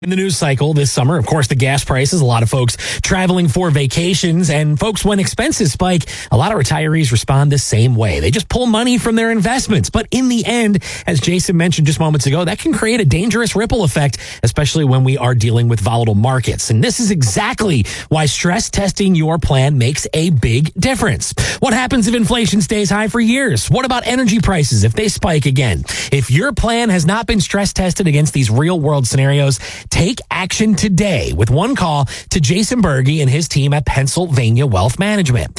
In the news cycle this summer, of course, the gas prices, a lot of folks traveling for vacations, and folks, when expenses spike, a lot of retirees respond the same way. They just pull money from their investments. But in the end, as Jason mentioned just moments ago, that can create a dangerous ripple effect, especially when we are dealing with volatile markets. And this is exactly why stress testing your plan makes a big difference. What happens if inflation stays high for years? What about energy prices if they spike again? If your plan has not been stress tested against these real world scenarios, take action today with one call to Jason Berge and his team at Pennsylvania Wealth Management.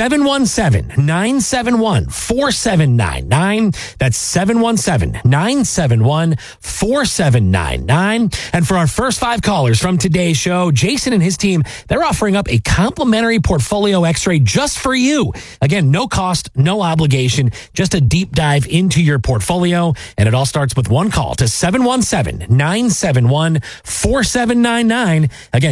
717-971-4799. That's 717-971-4799. And for our first 5 callers from today's show, Jason and his team, they're offering up a complimentary portfolio x-ray just for you. Again, no cost, no obligation, just a deep dive into your portfolio. And it all starts with one call to 717-971-4799. Again,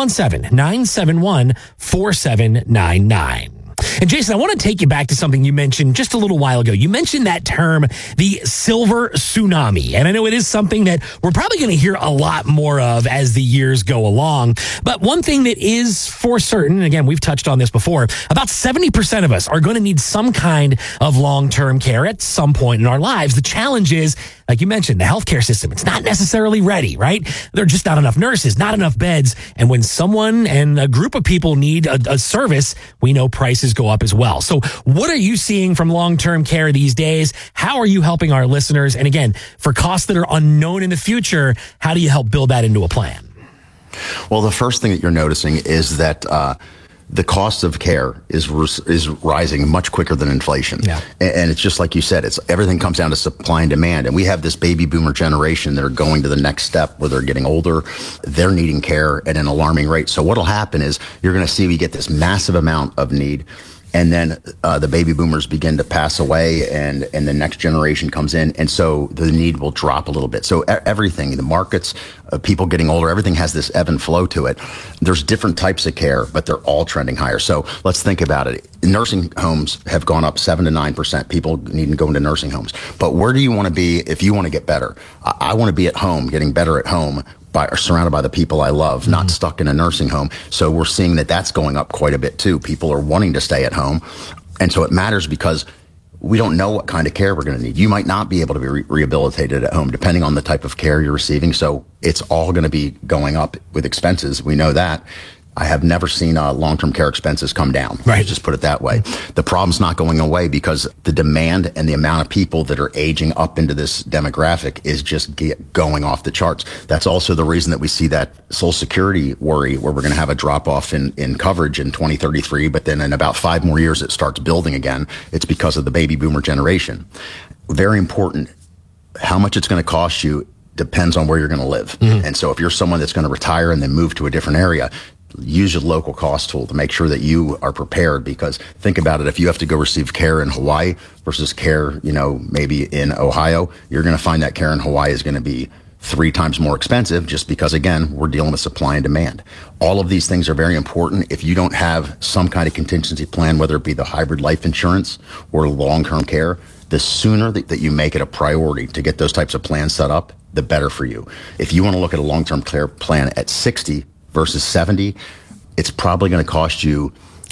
717-971-4799. And Jason, I want to take you back to something you mentioned just a little while ago. You mentioned that term, the silver tsunami. And I know it is something that we're probably going to hear a lot more of as the years go along. But one thing that is for certain, and again, we've touched on this before, about 70% of us are going to need some kind of long-term care at some point in our lives. The challenge is, like you mentioned, the healthcare system, it's not necessarily ready, right? There are just not enough nurses, not enough beds. And when someone and a group of people need a service, we know prices go up as well. So what are you seeing from long-term care these days? How are you helping our listeners? And again, for costs that are unknown in the future, how do you help build that into a plan? Well, the first thing that you're noticing is that the cost of care is rising much quicker than inflation. Yeah. And it's just like you said, everything comes down to supply and demand. And we have this baby boomer generation that are going to the next step where they're getting older. They're needing care at an alarming rate. So what'll happen is you're going to see we get this massive amount of need. And then the baby boomers begin to pass away and the next generation comes in. And so the need will drop a little bit. So everything, the markets, people getting older, everything has this ebb and flow to it. There's different types of care, but they're all trending higher. So let's think about it. Nursing homes have gone up 7 to 9%. People need to go into nursing homes. But where do you want to be if you want to get better? I want to be at home, getting better at home. Surrounded by the people I love, not stuck in a nursing home. So we're seeing that that's going up quite a bit too. People are wanting to stay at home. And so it matters because we don't know what kind of care we're going to need. You might not be able to be rehabilitated at home depending on the type of care you're receiving. So it's all going to be going up with expenses. We know that. I have never seen long-term care expenses come down. Right. Just put it that way. The problem's not going away because the demand and the amount of people that are aging up into this demographic is just going off the charts. That's also the reason that we see that Social Security worry where we're going to have a drop-off in coverage in 2033, but then in about 5 more years it starts building again. It's because of the baby boomer generation. Very important. How much it's going to cost you depends on where you're going to live. And so if you're someone that's going to retire and then move to a different area, use your local cost tool to make sure that you are prepared, because think about it. If you have to go receive care in Hawaii versus care, maybe in Ohio, you're going to find that care in Hawaii is going to be 3 times more expensive just because, again, we're dealing with supply and demand. All of these things are very important. If you don't have some kind of contingency plan, whether it be the hybrid life insurance or long-term care, the sooner that you make it a priority to get those types of plans set up, the better for you. If you want to look at a long-term care plan at 60 versus 70, it's probably going to cost you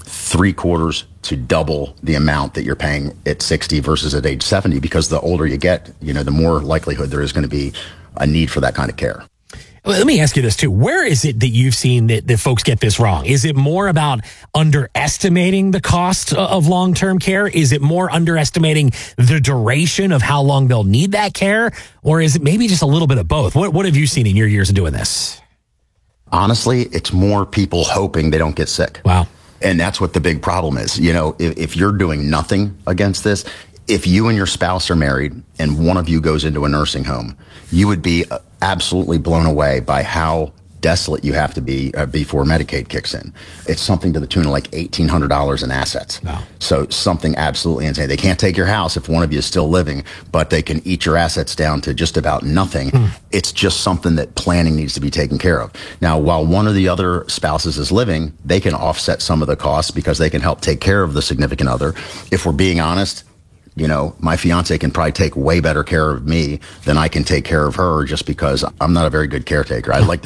3/4 to double the amount that you're paying at 60 versus at age 70, because the older you get, the more likelihood there is going to be a need for that kind of care. Well, let me ask you this too. Where is it that you've seen that folks get this wrong? Is it more about underestimating the cost of long-term care? Is it more underestimating the duration of how long they'll need that care? Or is it maybe just a little bit of both? What have you seen in your years of doing this? Honestly, it's more people hoping they don't get sick. Wow. And that's what the big problem is. If you're doing nothing against this, if you and your spouse are married and one of you goes into a nursing home, you would be absolutely blown away by how desolate you have to be before Medicaid kicks in. It's something to the tune of like $1,800 in assets. Wow. So something absolutely insane. They can't take your house if one of you is still living, but they can eat your assets down to just about nothing. It's just something that planning needs to be taken care of. Now, while one of the other spouses is living, they can offset some of the costs because they can help take care of the significant other. If we're being honest, you know, my fiance can probably take way better care of me than I can take care of her just because I'm not a very good caretaker. I like to